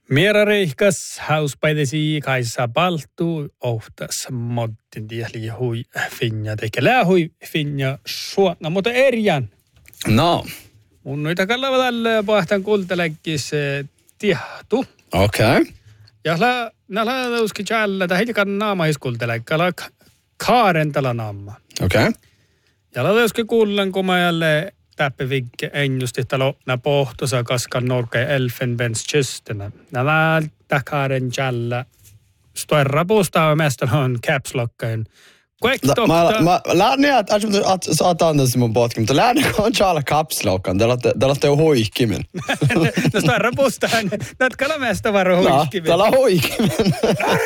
Mera reihkas hauspäidesi kaisa paltu ohtas modtin tieli hui finja teikä lähui finja suona mutta erjan. No. Mun noita kallava tällä pahtan kultelekkis tiehtu. Okei. Okay. Ja nala uski challa ta hitkan naama iskultelekkala kaaren tala naama. Okei. Okay. Ja la uski kuullan komajalle täppivikke enjusti talo na pohtosa kaskan norka elfenbenskysterna. Nala takaren challa stoirra puustaa mestän on caps lockain. Mä lähdin, että saat antaa se mun potkin, mutta lähdin on challa caps lockan. Te olette jo huihkimen. No stoirra puustaa, näet kalamesta varo huihkimen. Täällä on huihkimen.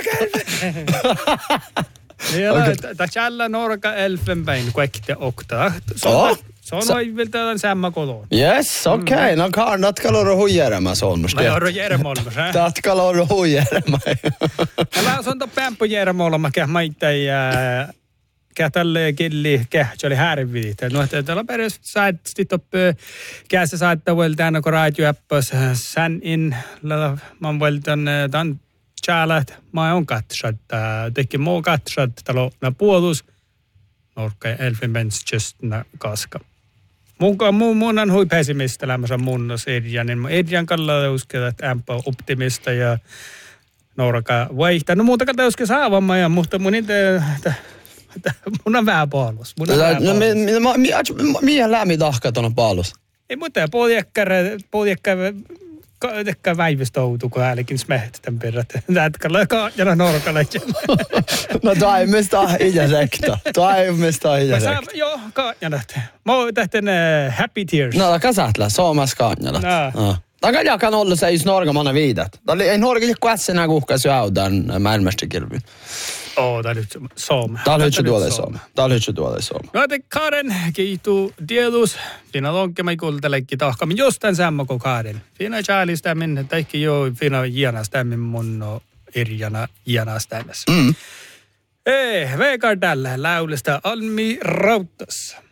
Tämä challa norka elfenbein kuekte okta. Se on oikeastaan samma kolon. Yes, okei. No kan natkalor huijerema solmusta. No joo, jeremolma. Natkalor huijerema. Tällä on to pämppu jeremolma, käh maittai tälle killi kähtsä oli härvidit. No tällä peräs saatti top kässä saattaa vueltaan kun raitjuäppäs sän in man vueltaan dan chalat mä on katsat teki muu katsat talo na puolus norka elfenbenskysterna kaska. Mun on hui pessimistä lämmössä munnos Erjanin. Erjan kallalla uskon, että ämpä optimista ja norka vaihtaa. No muuta kautta uskon saavamma ja mutta mun mun on vähän paalus. Mihin lämmin tahkat on paalus? Ei muuta, puoliekkä väivistä outu, kun äälikin smehti tämän perät. Tätkalla kaajana norkalle. No tämä ei mistä itse sekta. Joo, kaajana. Mä oon tähten happy tears. No, kasatla, soomas kaajana. Tämä jakan olla se just norgamana viidat. Ei norga kuatsenä kuhkas jo audan maailmastikilpin. Tämä on nyt sooma. Tämä on nyt tuolle sooma. No, että Karen kiituu tiedus. Fina lonkema ei kuultelekki tahkamin jostain samma kuin Karen. Fina chaalistämin, taikki joo, fina hianastämin mun Erjana hianastämässä. Veikar tällä laulista Almi Rautas.